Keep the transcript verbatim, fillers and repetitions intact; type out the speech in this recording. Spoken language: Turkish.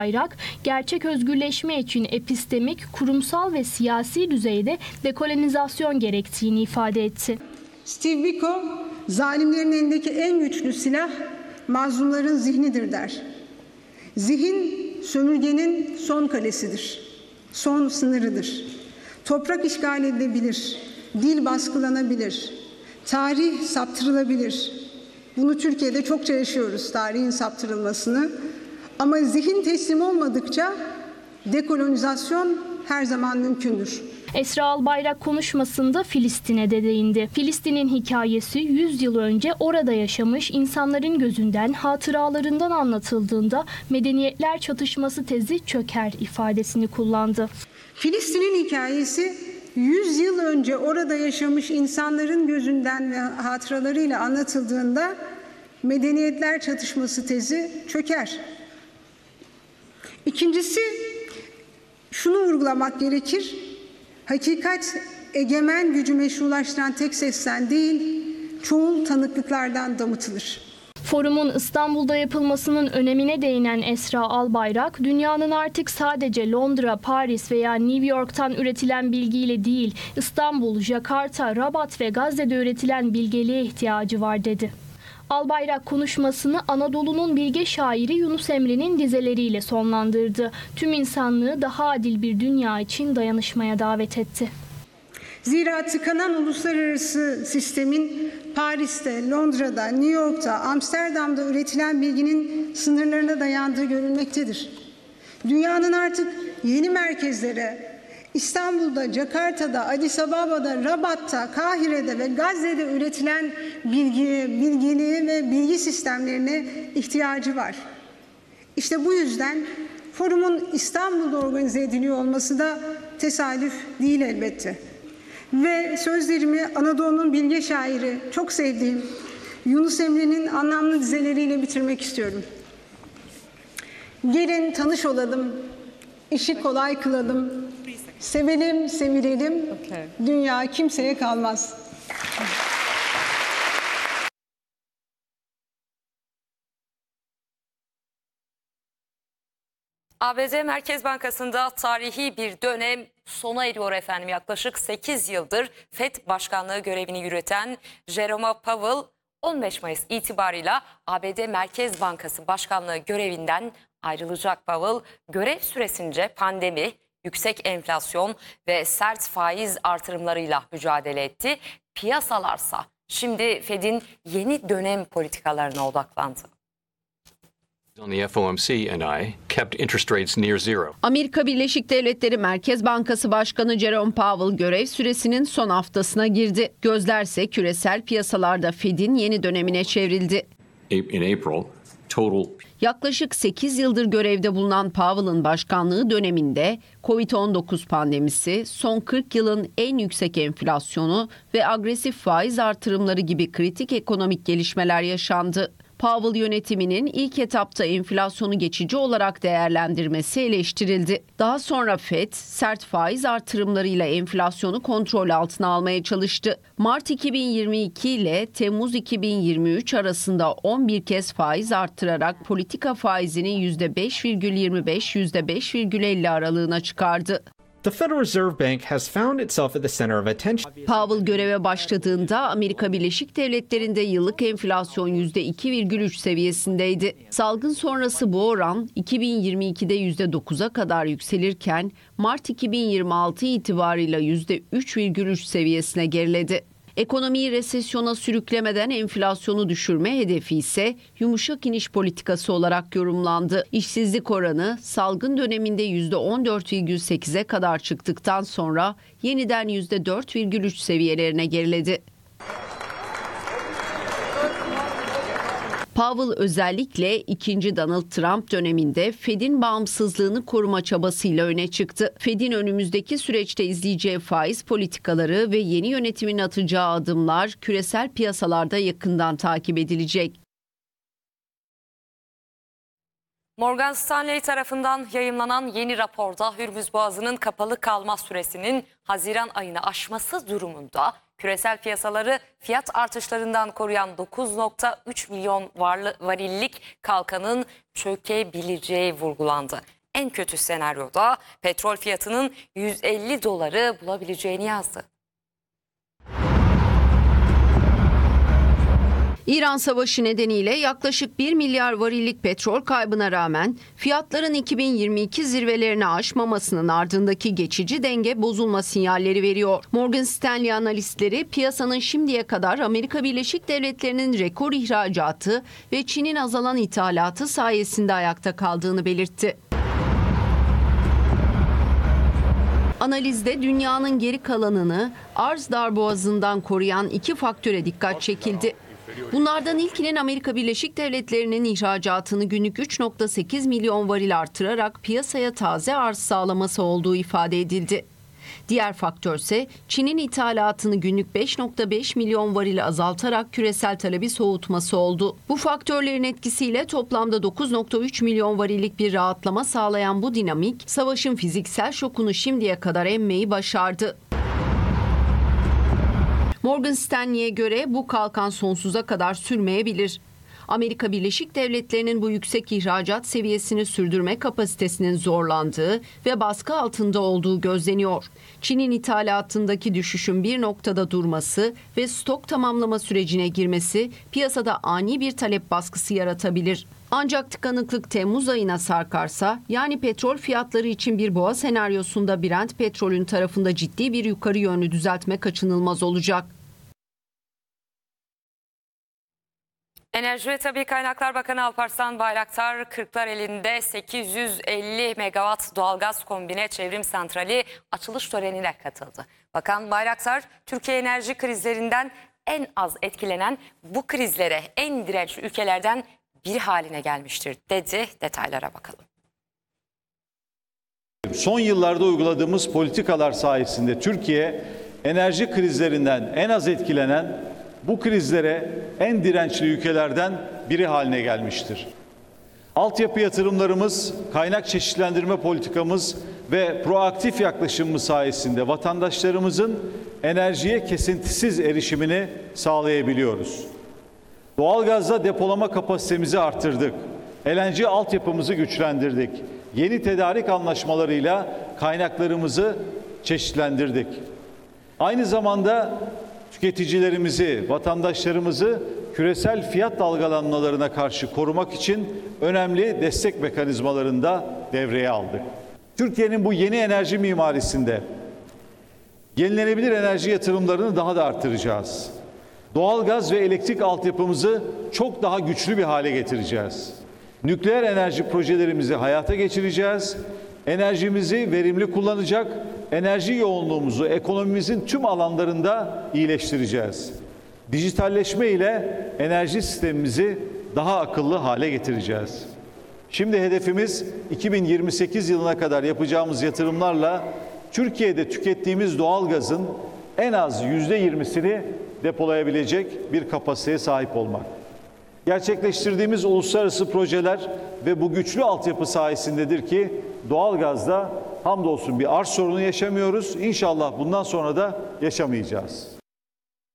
Bayrak, gerçek özgürleşme için epistemik, kurumsal ve siyasi düzeyde dekolonizasyon gerektiğini ifade etti. Steve Biko, zalimlerin elindeki en güçlü silah mazlumların zihnidir der. Zihin, sömürgenin son kalesidir, son sınırıdır. Toprak işgal edilebilir, dil baskılanabilir, tarih saptırılabilir. Bunu Türkiye'de çokça yaşıyoruz, tarihin saptırılmasını. Ama zihin teslim olmadıkça dekolonizasyon her zaman mümkündür. Esra Albayrak konuşmasında Filistin'e de değindi. Filistin'in hikayesi yüz yıl önce orada yaşamış insanların gözünden, hatıralarından anlatıldığında medeniyetler çatışması tezi çöker ifadesini kullandı. Filistin'in hikayesi yüz yıl önce orada yaşamış insanların gözünden ve hatıralarıyla anlatıldığında medeniyetler çatışması tezi çöker. İkincisi, şunu vurgulamak gerekir. Hakikat egemen gücü meşrulaştıran tek sesten değil, çoğul tanıklıklardan damıtılır. Forumun İstanbul'da yapılmasının önemine değinen Esra Albayrak, dünyanın artık sadece Londra, Paris veya New York'tan üretilen bilgiyle değil, İstanbul, Jakarta, Rabat ve Gazze'de üretilen bilgeliğe ihtiyacı var dedi. Albayrak konuşmasını Anadolu'nun bilge şairi Yunus Emre'nin dizeleriyle sonlandırdı. Tüm insanlığı daha adil bir dünya için dayanışmaya davet etti. Zira tıkanan uluslararası sistemin Paris'te, Londra'da, New York'ta, Amsterdam'da üretilen bilginin sınırlarına dayandığı görülmektedir. Dünyanın artık yeni merkezlere, İstanbul'da, Jakarta'da, Addis Ababa'da, Rabat'ta, Kahire'de ve Gazze'de üretilen bilgiye, bilgiliğe ve bilgi sistemlerine ihtiyacı var. İşte bu yüzden forumun İstanbul'da organize ediliyor olması da tesadüf değil elbette. Ve sözlerimi Anadolu'nun bilge şairi, çok sevdiğim Yunus Emre'nin anlamlı dizeleriyle bitirmek istiyorum. Gelin tanış olalım, işi kolay kılalım, sevelim, sevilelim, okay. Dünya kimseye kalmaz. A B D Merkez Bankası'nda tarihi bir dönem sona eriyor efendim. Yaklaşık sekiz yıldır Fed Başkanlığı görevini yürüten Jerome Powell on beş Mayıs itibarıyla A B D Merkez Bankası Başkanlığı görevinden ayrılacak. Powell görev süresince pandemi, yüksek enflasyon ve sert faiz artırımlarıyla mücadele etti. Piyasalarsa şimdi Fed'in yeni dönem politikalarına odaklandı. The F O M C and I kept interest rates near zero. Amerika Birleşik Devletleri Merkez Bankası Başkanı Jerome Powell görev süresinin son haftasına girdi. Gözlerse küresel piyasalarda Fed'in yeni dönemine çevrildi. In April, total Yaklaşık sekiz yıldır görevde bulunan Powell'ın başkanlığı döneminde kovid on dokuz pandemisi, son kırk yılın en yüksek enflasyonu ve agresif faiz artırımları gibi kritik ekonomik gelişmeler yaşandı. Powell yönetiminin ilk etapta enflasyonu geçici olarak değerlendirmesi eleştirildi. Daha sonra Fed sert faiz artırımlarıyla enflasyonu kontrol altına almaya çalıştı. Mart iki bin yirmi iki ile Temmuz iki bin yirmi üç arasında on bir kez faiz arttırarak politika faizini yüzde beş virgül yirmi beş yüzde beş virgül elli aralığına çıkardı. The Federal Reserve Bank has found itself at the center of attention. Powell göreve başladığında Amerika Birleşik Devletleri'nde yıllık enflasyon yüzde iki virgül üç seviyesindeydi. Salgın sonrası bu oran iki bin yirmi ikide yüzde dokuza kadar yükselirken Mart iki bin yirmi altı itibarıyla yüzde üç virgül üç seviyesine geriledi. Ekonomiyi resesyona sürüklemeden enflasyonu düşürme hedefi ise yumuşak iniş politikası olarak yorumlandı. İşsizlik oranı salgın döneminde yüzde on dört virgül sekize kadar çıktıktan sonra yeniden yüzde dört virgül üç seviyelerine geriledi. Powell özellikle ikinci Donald Trump döneminde Fed'in bağımsızlığını koruma çabasıyla öne çıktı. Fed'in önümüzdeki süreçte izleyeceği faiz politikaları ve yeni yönetimin atacağı adımlar küresel piyasalarda yakından takip edilecek. Morgan Stanley tarafından yayımlanan yeni raporda Hürmüz Boğazı'nın kapalı kalma süresinin Haziran ayını aşması durumunda küresel piyasaları fiyat artışlarından koruyan dokuz nokta üç milyon varlı, varillik kalkanın çökebileceği vurgulandı. En kötü senaryoda petrol fiyatının yüz elli doları bulabileceğini yazdı. İran Savaşı nedeniyle yaklaşık bir milyar varillik petrol kaybına rağmen fiyatların iki bin yirmi iki zirvelerini aşmamasının ardındaki geçici denge bozulma sinyalleri veriyor. Morgan Stanley analistleri piyasanın şimdiye kadar Amerika Birleşik Devletleri'nin rekor ihracatı ve Çin'in azalan ithalatı sayesinde ayakta kaldığını belirtti. Analizde dünyanın geri kalanını arz darboğazından koruyan iki faktöre dikkat çekildi. Bunlardan ilkinin Amerika Birleşik Devletleri'nin ihracatını günlük üç nokta sekiz milyon varil artırarak piyasaya taze arz sağlaması olduğu ifade edildi. Diğer faktör ise Çin'in ithalatını günlük beş nokta beş milyon varil azaltarak küresel talebi soğutması oldu. Bu faktörlerin etkisiyle toplamda dokuz nokta üç milyon varillik bir rahatlama sağlayan bu dinamik, savaşın fiziksel şokunu şimdiye kadar emmeyi başardı. Morgan Stanley'e göre bu kalkan sonsuza kadar sürmeyebilir. Amerika Birleşik Devletleri'nin bu yüksek ihracat seviyesini sürdürme kapasitesinin zorlandığı ve baskı altında olduğu gözleniyor. Çin'in ithalatındaki düşüşün bir noktada durması ve stok tamamlama sürecine girmesi piyasada ani bir talep baskısı yaratabilir. Ancak tıkanıklık Temmuz ayına sarkarsa, yani petrol fiyatları için bir boğa senaryosunda Brent petrolün tarafında ciddi bir yukarı yönlü düzeltme kaçınılmaz olacak. Enerji ve Tabii Kaynaklar Bakanı Alparslan Bayraktar, Kırklareli'nde sekiz yüz elli megawatt doğalgaz kombine çevrim santrali açılış törenine katıldı. Bakan Bayraktar, Türkiye enerji krizlerinden en az etkilenen, bu krizlere en dirençli ülkelerden biri haline gelmiştir dedi. Detaylara bakalım. Son yıllarda uyguladığımız politikalar sayesinde Türkiye enerji krizlerinden en az etkilenen, bu krizlere en dirençli ülkelerden biri haline gelmiştir. Altyapı yatırımlarımız, kaynak çeşitlendirme politikamız ve proaktif yaklaşımımız sayesinde vatandaşlarımızın enerjiye kesintisiz erişimini sağlayabiliyoruz. Doğalgazda depolama kapasitemizi artırdık. L N G altyapımızı güçlendirdik. Yeni tedarik anlaşmalarıyla kaynaklarımızı çeşitlendirdik. Aynı zamanda tüketicilerimizi, vatandaşlarımızı küresel fiyat dalgalanmalarına karşı korumak için önemli destek mekanizmalarını da devreye aldık. Türkiye'nin bu yeni enerji mimarisinde yenilenebilir enerji yatırımlarını daha da artıracağız. Doğalgaz ve elektrik altyapımızı çok daha güçlü bir hale getireceğiz. Nükleer enerji projelerimizi hayata geçireceğiz. Enerjimizi verimli kullanacak, enerji yoğunluğumuzu ekonomimizin tüm alanlarında iyileştireceğiz. Dijitalleşme ile enerji sistemimizi daha akıllı hale getireceğiz. Şimdi hedefimiz iki bin yirmi sekiz yılına kadar yapacağımız yatırımlarla Türkiye'de tükettiğimiz doğalgazın en az yüzde yirmisini depolayabilecek bir kapasiteye sahip olmak. Gerçekleştirdiğimiz uluslararası projeler ve bu güçlü altyapı sayesindedir ki doğalgazda hamdolsun bir arz sorunu yaşamıyoruz. İnşallah bundan sonra da yaşamayacağız.